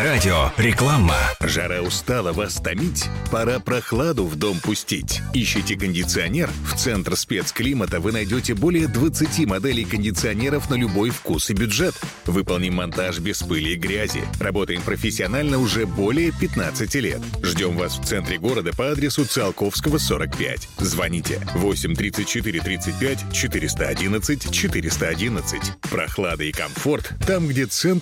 Авторадио. Реклама. Жара устала вас томить? Пора прохладу в дом пустить. Ищите кондиционер? В Центр спецклимата вы найдете более 20 моделей кондиционеров на любой вкус и бюджет. Выполним монтаж без пыли и грязи. Работаем профессионально уже более 15 лет. Ждем вас в центре города по адресу Циолковского, 45. Звоните 8 34 35 411 411. Прохлада и комфорт там, где центр